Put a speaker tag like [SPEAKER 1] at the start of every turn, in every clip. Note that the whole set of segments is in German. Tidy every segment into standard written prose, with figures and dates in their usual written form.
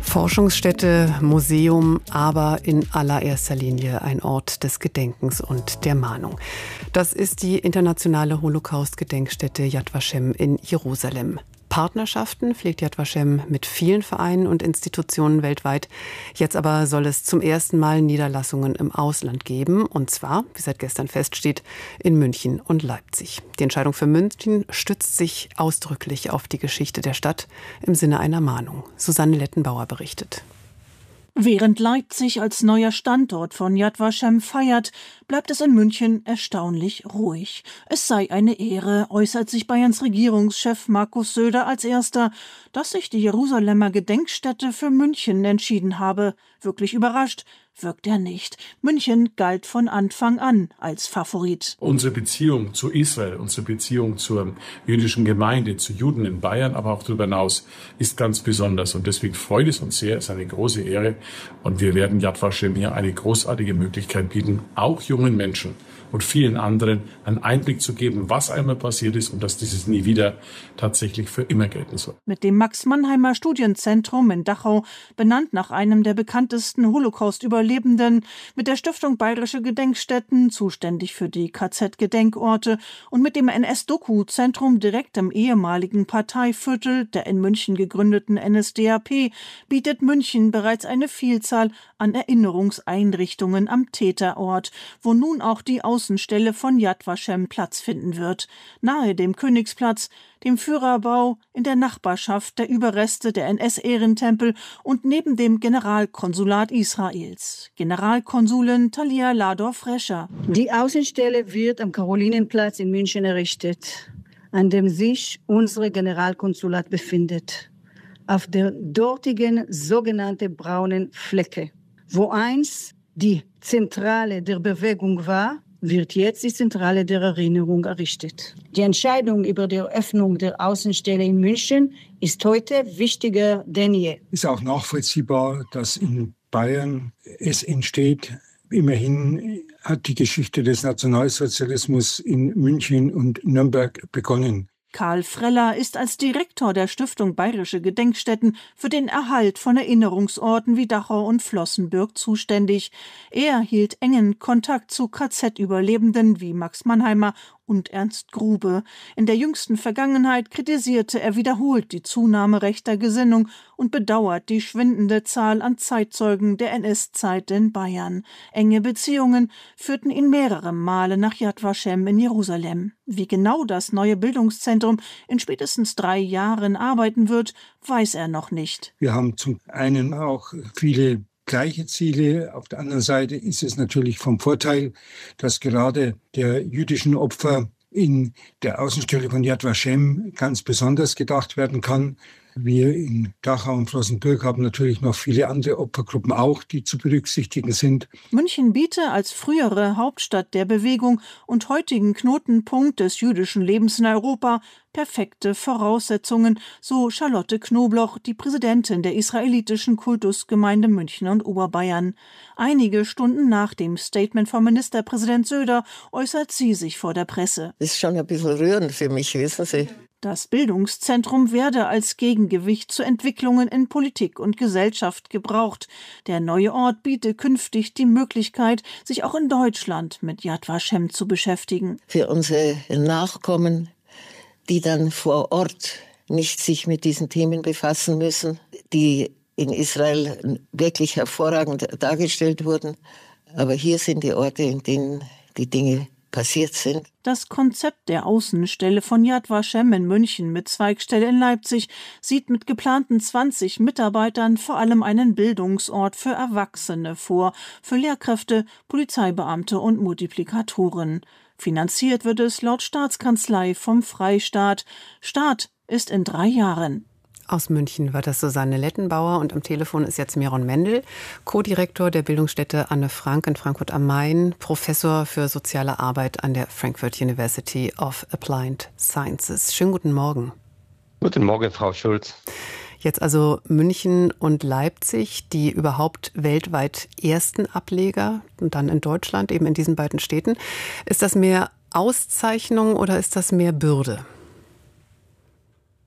[SPEAKER 1] Forschungsstätte, Museum, aber in allererster Linie ein Ort des Gedenkens und der Mahnung. Das ist die internationale Holocaust-Gedenkstätte Yad Vashem in Jerusalem. Partnerschaften pflegt Yad Vashem mit vielen Vereinen und Institutionen weltweit. Jetzt aber soll es zum ersten Mal Niederlassungen im Ausland geben. Und zwar, wie seit gestern feststeht, in München und Leipzig. Die Entscheidung für München stützt sich ausdrücklich auf die Geschichte der Stadt im Sinne einer Mahnung. Susanne Lettenbauer berichtet.
[SPEAKER 2] Während Leipzig als neuer Standort von Yad Vashem feiert, bleibt es in München erstaunlich ruhig. Es sei eine Ehre, äußert sich Bayerns Regierungschef Markus Söder als Erster, dass sich die Jerusalemer Gedenkstätte für München entschieden habe. Wirklich überrascht wirkt er nicht. München galt von Anfang an als Favorit.
[SPEAKER 3] Unsere Beziehung zu Israel, unsere Beziehung zur jüdischen Gemeinde, zu Juden in Bayern, aber auch darüber hinaus, ist ganz besonders. Und deswegen freut es uns sehr, es ist eine große Ehre. Und wir werden Yad Vashem hier eine großartige Möglichkeit bieten, auch jungen Menschen und vielen anderen einen Einblick zu geben, was einmal passiert ist und dass dieses nie wieder tatsächlich für immer gelten soll.
[SPEAKER 2] Mit dem Max-Mannheimer Studienzentrum in Dachau, benannt nach einem der bekanntesten Holocaust-Überlebenden, mit der Stiftung Bayerische Gedenkstätten, zuständig für die KZ-Gedenkorte, und mit dem NS-Doku-Zentrum direkt im ehemaligen Parteiviertel der in München gegründeten NSDAP, bietet München bereits eine Vielzahl an Erinnerungseinrichtungen am Täterort, wo nun auch die Außenstelle von Yad Vashem Platz finden wird, nahe dem Königsplatz, dem Führerbau, in der Nachbarschaft der Überreste der NS-Ehrentempel und neben dem Generalkonsulat Israels. Generalkonsulin Talia Lador-Frescher.
[SPEAKER 4] Die Außenstelle wird am Karolinenplatz in München errichtet, an dem sich unser Generalkonsulat befindet. Auf der dortigen sogenannten braunen Flecke, wo einst die Zentrale der Bewegung war, wird jetzt die Zentrale der Erinnerung errichtet. Die Entscheidung über die Eröffnung der Außenstelle in München ist heute wichtiger denn je.
[SPEAKER 5] Es ist auch nachvollziehbar, dass in Bayern es entsteht. Immerhin hat die Geschichte des Nationalsozialismus in München und Nürnberg begonnen.
[SPEAKER 2] Karl Freller ist als Direktor der Stiftung Bayerische Gedenkstätten für den Erhalt von Erinnerungsorten wie Dachau und Flossenbürg zuständig. Er hielt engen Kontakt zu KZ-Überlebenden wie Max Mannheimer und Ernst Grube. In der jüngsten Vergangenheit kritisierte er wiederholt die Zunahme rechter Gesinnung und bedauert die schwindende Zahl an Zeitzeugen der NS-Zeit in Bayern. Enge Beziehungen führten ihn mehrere Male nach Yad Vashem in Jerusalem. Wie genau das neue Bildungszentrum in spätestens 3 Jahren arbeiten wird, weiß er noch nicht.
[SPEAKER 5] Wir haben zum einen auch viele gleiche Ziele. Auf der anderen Seite ist es natürlich vom Vorteil, dass gerade der jüdischen Opfer in der Außenstelle von Yad Vashem ganz besonders gedacht werden kann. Wir in Dachau und Flossenbürg haben natürlich noch viele andere Opfergruppen auch, die zu berücksichtigen sind.
[SPEAKER 2] München biete als frühere Hauptstadt der Bewegung und heutigen Knotenpunkt des jüdischen Lebens in Europa perfekte Voraussetzungen, so Charlotte Knobloch, die Präsidentin der israelitischen Kultusgemeinde München und Oberbayern. Einige Stunden nach dem Statement von Ministerpräsident Söder äußert sie sich vor der Presse.
[SPEAKER 6] Das ist schon ein bisschen rührend für mich, wissen Sie.
[SPEAKER 2] Das Bildungszentrum werde als Gegengewicht zu Entwicklungen in Politik und Gesellschaft gebraucht. Der neue Ort biete künftig die Möglichkeit, sich auch in Deutschland mit Yad Vashem zu beschäftigen.
[SPEAKER 6] Für unsere Nachkommen, die dann vor Ort nicht sich mit diesen Themen befassen müssen, die in Israel wirklich hervorragend dargestellt wurden. Aber hier sind die Orte, in denen die Dinge passiert sind.
[SPEAKER 2] Das Konzept der Außenstelle von Yad Vashem in München mit Zweigstelle in Leipzig sieht mit geplanten 20 Mitarbeitern vor allem einen Bildungsort für Erwachsene vor, für Lehrkräfte, Polizeibeamte und Multiplikatoren. Finanziert wird es laut Staatskanzlei vom Freistaat. Start ist in 3 Jahren.
[SPEAKER 1] Aus München war das Susanne Lettenbauer und am Telefon ist jetzt Miron Mendel, Co-Direktor der Bildungsstätte Anne Frank in Frankfurt am Main, Professor für soziale Arbeit an der Frankfurt University of Applied Sciences. Schönen guten Morgen.
[SPEAKER 7] Guten Morgen, Frau Schulz.
[SPEAKER 1] Jetzt also München und Leipzig, die überhaupt weltweit ersten Ableger und dann in Deutschland, eben in diesen beiden Städten. Ist das mehr Auszeichnung oder ist das mehr Bürde?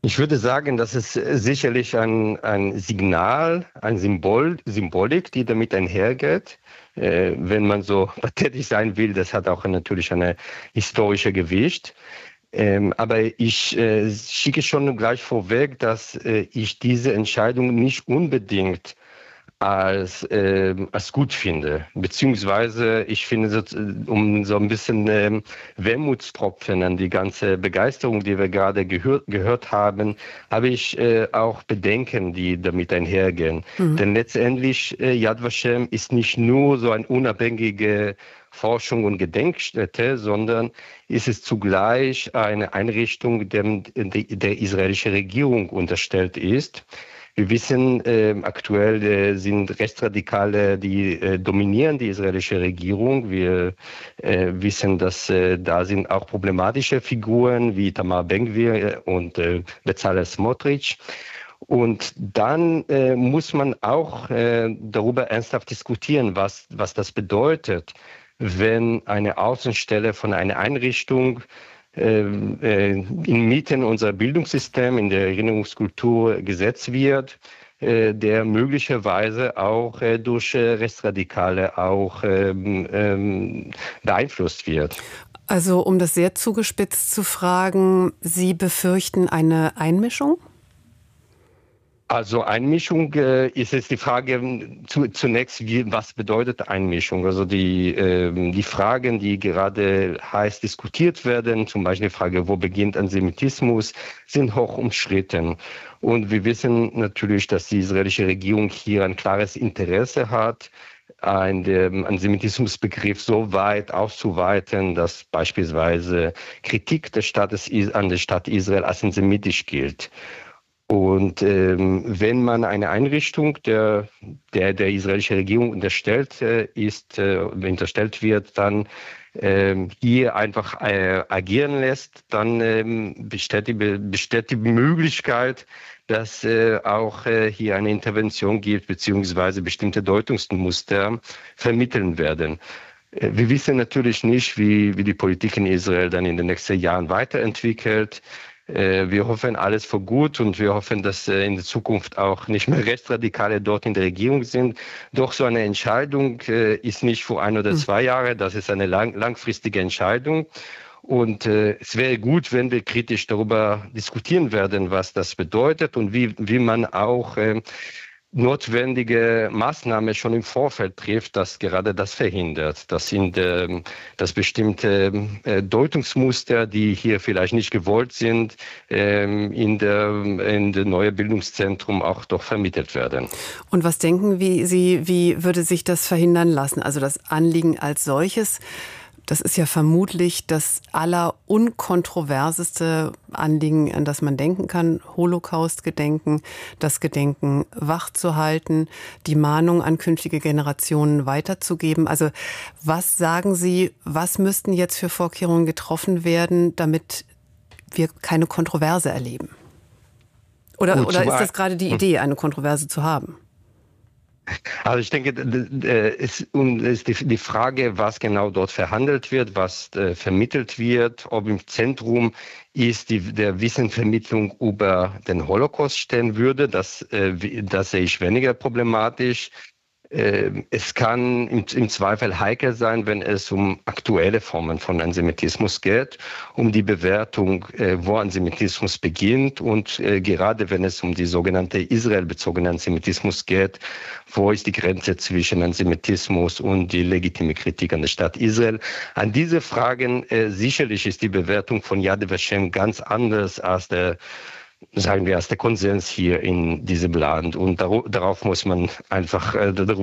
[SPEAKER 7] Ich würde sagen, das ist sicherlich ein Signal, ein Symbolik, die damit einhergeht. Wenn man so pathetisch sein will, das hat auch natürlich eine historische Gewicht. Aber ich schicke schon gleich vorweg, dass ich diese Entscheidung nicht unbedingt als gut finde. Beziehungsweise ich finde, um so ein bisschen Wermutstropfen an die ganze Begeisterung, die wir gerade gehört haben, habe ich auch Bedenken, die damit einhergehen. Denn letztendlich Yad Vashem ist nicht nur so eine unabhängige Forschung und Gedenkstätte, sondern ist es zugleich eine Einrichtung, der israelischen Regierung unterstellt ist. Wir wissen, aktuell sind Rechtsradikale, die dominieren die israelische Regierung. Wir wissen, dass da sind auch problematische Figuren wie Tamar Ben-Gvir und Bezalel Smotrich. Und dann muss man auch darüber ernsthaft diskutieren, was das bedeutet, wenn eine Außenstelle von einer Einrichtung inmitten unserer Bildungssystem, in der Erinnerungskultur gesetzt wird, der möglicherweise auch durch Rechtsradikale auch beeinflusst wird.
[SPEAKER 1] Also um das sehr zugespitzt zu fragen, Sie befürchten eine Einmischung?
[SPEAKER 7] Also Einmischung ist jetzt die Frage zunächst, was bedeutet Einmischung? Also die Fragen, die gerade heiß diskutiert werden, zum Beispiel die Frage, wo beginnt Antisemitismus, sind hoch umstritten. Und wir wissen natürlich, dass die israelische Regierung hier ein klares Interesse hat, den Antisemitismusbegriff so weit auszuweiten, dass beispielsweise Kritik des Staates an der Stadt Israel als antisemitisch gilt. Und wenn man eine Einrichtung der israelischen Regierung unterstellt wird, dann hier einfach agieren lässt, dann besteht die Möglichkeit, dass auch hier eine Intervention gibt, beziehungsweise bestimmte Deutungsmuster vermitteln werden. Wir wissen natürlich nicht, wie die Politik in Israel dann in den nächsten Jahren weiterentwickelt. Wir hoffen alles für gut und wir hoffen, dass in der Zukunft auch nicht mehr Rechtsradikale dort in der Regierung sind. Doch so eine Entscheidung ist nicht für 1 oder 2 Jahre, das ist eine langfristige Entscheidung. Und es wäre gut, wenn wir kritisch darüber diskutieren werden, was das bedeutet und wie man auch notwendige Maßnahmen schon im Vorfeld trifft, dass gerade das verhindert. Das sind bestimmte Deutungsmuster, die hier vielleicht nicht gewollt sind, in der neue Bildungszentrum auch doch vermittelt werden.
[SPEAKER 1] Und was denken Sie, wie würde sich das verhindern lassen? Also das Anliegen als solches, das ist ja vermutlich das allerunkontroverseste Anliegen, an das man denken kann. Holocaust-Gedenken, das Gedenken wachzuhalten, die Mahnung an künftige Generationen weiterzugeben. Also was sagen Sie, was müssten jetzt für Vorkehrungen getroffen werden, damit wir keine Kontroverse erleben? Oder ist das gerade die Idee, eine Kontroverse zu haben?
[SPEAKER 7] Also ich denke, es ist die Frage, was genau dort verhandelt wird, was vermittelt wird, ob im Zentrum ist der Wissensvermittlung über den Holocaust stehen würde. Das sehe ich weniger problematisch. Es kann im Zweifel heikel sein, wenn es um aktuelle Formen von Antisemitismus geht, um die Bewertung, wo Antisemitismus beginnt und gerade wenn es um die sogenannte israelbezogene Antisemitismus geht, wo ist die Grenze zwischen Antisemitismus und die legitime Kritik an der Stadt Israel. An diese Fragen sicherlich ist die Bewertung von Yad Vashem ganz anders als der Konsens hier in diesem Land. Und das muss man einfach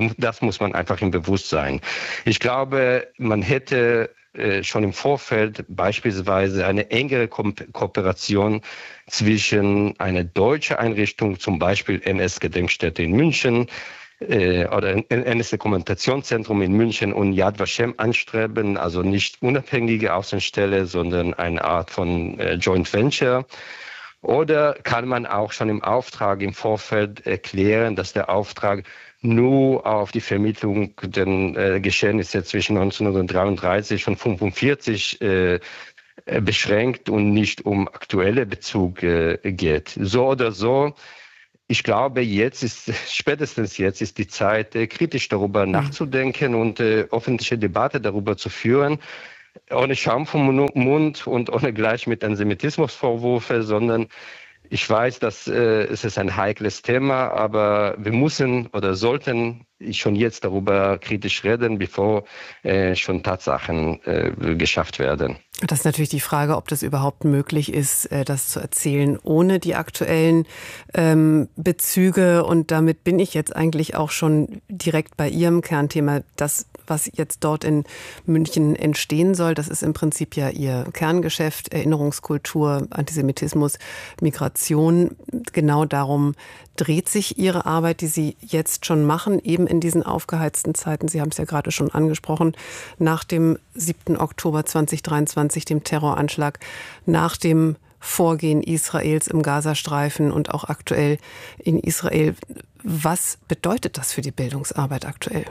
[SPEAKER 7] im Bewusstsein. Ich glaube, man hätte schon im Vorfeld beispielsweise eine engere Kooperation zwischen einer deutschen Einrichtung, zum Beispiel NS-Gedenkstätte in München, oder NS-Dokumentationszentrum in München und Yad Vashem anstreben, also nicht unabhängige Außenstelle, sondern eine Art von Joint Venture. Oder kann man auch schon im Auftrag im Vorfeld erklären, dass der Auftrag nur auf die Vermittlung der Geschehnisse zwischen 1933 und 1945 beschränkt und nicht um aktuelle Bezug geht. So oder so, ich glaube, spätestens jetzt ist die Zeit, kritisch darüber nachzudenken und öffentliche Debatte darüber zu führen, ohne Schaum vom Mund und ohne gleich mit Antisemitismusvorwürfe, sondern ich weiß, dass es ist ein heikles Thema, aber wir müssen oder sollten schon jetzt darüber kritisch reden, bevor schon Tatsachen geschafft werden.
[SPEAKER 1] Das ist natürlich die Frage, ob das überhaupt möglich ist, das zu erzählen, ohne die aktuellen Bezüge. Und damit bin ich jetzt eigentlich auch schon direkt bei Ihrem Kernthema. Das, was jetzt dort in München entstehen soll, das ist im Prinzip ja Ihr Kerngeschäft, Erinnerungskultur, Antisemitismus, Migration. Genau darum dreht sich Ihre Arbeit, die Sie jetzt schon machen, eben in diesen aufgeheizten Zeiten. Sie haben es ja gerade schon angesprochen, nach dem 7. Oktober 2023, dem Terroranschlag, nach dem Vorgehen Israels im Gazastreifen und auch aktuell in Israel. Was bedeutet das für die Bildungsarbeit aktuell?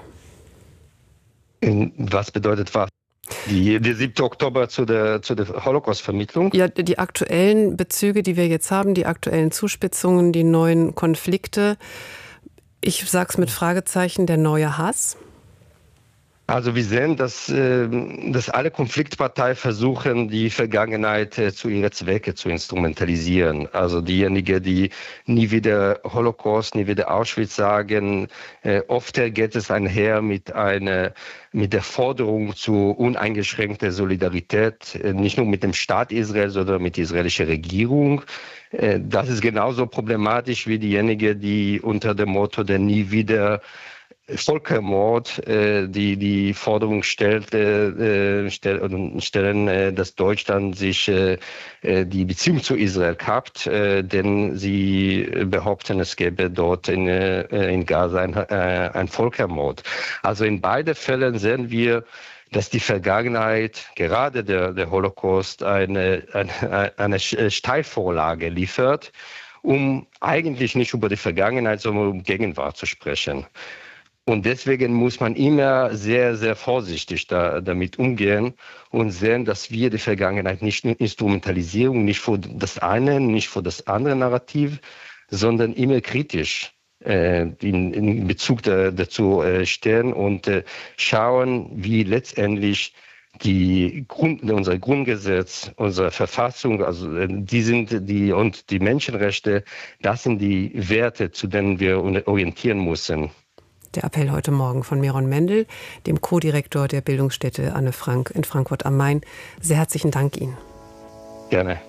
[SPEAKER 7] Was bedeutet was? Der 7. Oktober zu der Holocaust-Vermittlung?
[SPEAKER 1] Ja, die aktuellen Bezüge, die wir jetzt haben, die aktuellen Zuspitzungen, die neuen Konflikte. Ich sage es mit Fragezeichen, der neue Hass.
[SPEAKER 7] Also wir sehen, dass alle Konfliktparteien versuchen, die Vergangenheit zu ihren Zwecken zu instrumentalisieren. Also diejenigen, die nie wieder Holocaust, nie wieder Auschwitz sagen, oft geht es einher mit der Forderung zu uneingeschränkter Solidarität, nicht nur mit dem Staat Israel, sondern mit der israelischen Regierung. Das ist genauso problematisch wie diejenigen, die unter dem Motto der nie wieder Völkermord die Forderung stellen, dass Deutschland sich die Beziehung zu Israel kappt, denn sie behaupten, es gäbe dort in Gaza ein Völkermord. Also in beiden Fällen sehen wir, dass die Vergangenheit, gerade der Holocaust, eine Steilvorlage liefert, um eigentlich nicht über die Vergangenheit, sondern um Gegenwart zu sprechen. Und deswegen muss man immer sehr, sehr vorsichtig damit umgehen und sehen, dass wir die Vergangenheit nicht instrumentalisieren, nicht für das eine, nicht für das andere Narrativ, sondern immer kritisch in Bezug dazu stehen und schauen, wie letztendlich unser Grundgesetz, unsere Verfassung, also und die Menschenrechte, das sind die Werte, zu denen wir orientieren müssen.
[SPEAKER 1] Der Appell heute Morgen von Meron Mendel, dem Co-Direktor der Bildungsstätte Anne Frank in Frankfurt am Main. Sehr herzlichen Dank Ihnen.
[SPEAKER 7] Gerne.